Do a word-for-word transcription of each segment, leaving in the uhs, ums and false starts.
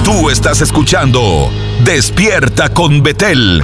Tú estás escuchando Despierta con Betel.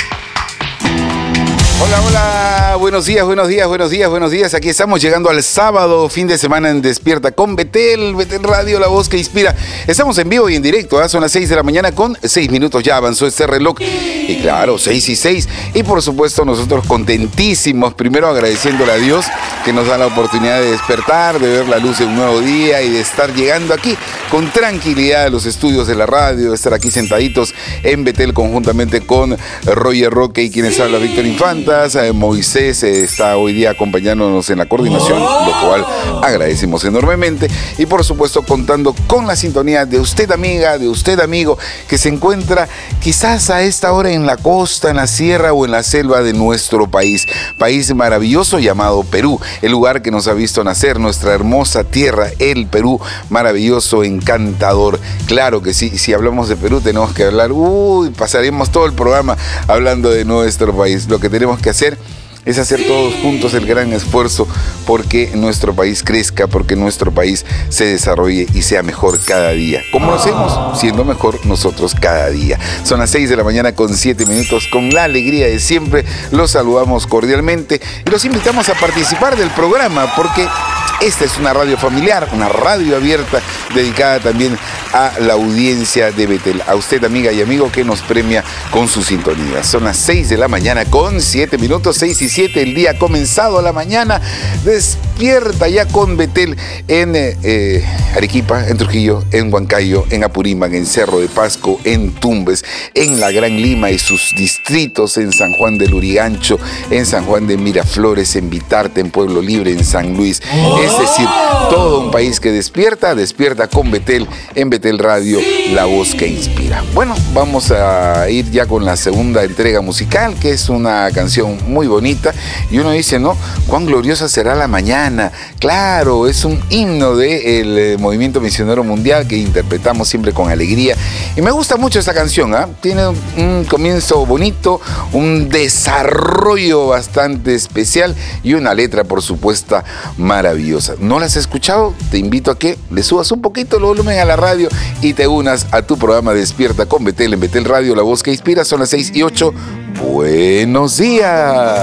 Hola, hola, buenos días, buenos días, buenos días, buenos días. Aquí estamos llegando al sábado, fin de semana en Despierta con Betel, Betel Radio, la voz que inspira. Estamos en vivo y en directo, ¿eh? Son las seis de la mañana con seis minutos, ya avanzó este reloj. Y claro, seis y seis. Y por supuesto nosotros contentísimos, primero agradeciéndole a Dios que nos da la oportunidad de despertar, de ver la luz de un nuevo día y de estar llegando aquí con tranquilidad a los estudios de la radio, de estar aquí sentaditos en Betel conjuntamente con Roger Roque y quienes habla Víctor Infante. Moisés está hoy día acompañándonos en la coordinación, lo cual agradecemos enormemente. Y por supuesto contando con la sintonía de usted, amiga, de usted, amigo, que se encuentra quizás a esta hora en la costa, en la sierra o en la selva de nuestro país. País maravilloso llamado Perú, el lugar que nos ha visto nacer, nuestra hermosa tierra, el Perú, maravilloso, encantador. Claro que sí, si hablamos de Perú tenemos que hablar, uy, pasaremos todo el programa hablando de nuestro país. Lo que tenemos que hacer es hacer todos juntos el gran esfuerzo porque nuestro país crezca, porque nuestro país se desarrolle y sea mejor cada día. Como lo hacemos, siendo mejor nosotros cada día. Son las seis de la mañana con siete minutos, con la alegría de siempre. Los saludamos cordialmente y los invitamos a participar del programa porque esta es una radio familiar, una radio abierta dedicada también a la audiencia de Betel. A usted, amiga y amigo, que nos premia con su sintonía. Son las seis de la mañana con siete minutos, seis y siete. El día ha comenzado a la mañana. Despierta ya con Betel en eh, Arequipa, en Trujillo, en Huancayo, en Apurímac, en Cerro de Pasco, en Tumbes, en la Gran Lima y sus distritos, en San Juan del Lurigancho, en San Juan de Miraflores, en Vitarte, en Pueblo Libre, en San Luis. Es decir, todo un país que despierta, despierta con Betel, en Betel Radio, la voz que inspira. Bueno, vamos a ir ya con la segunda entrega musical, que es una canción muy bonita. Y uno dice, ¿no? ¿Cuán gloriosa será la mañana? Claro, es un himno del eh, Movimiento Misionero Mundial que interpretamos siempre con alegría. Y me gusta mucho esta canción, ¿eh? Tiene un comienzo bonito, un desarrollo bastante especial y una letra, por supuesto, maravillosa. ¿No la has escuchado? Te invito a que le subas un poquito el volumen a la radio y te unas a tu programa Despierta con Betel en Betel Radio, la voz que inspira. Son las seis y ocho. Buenos días.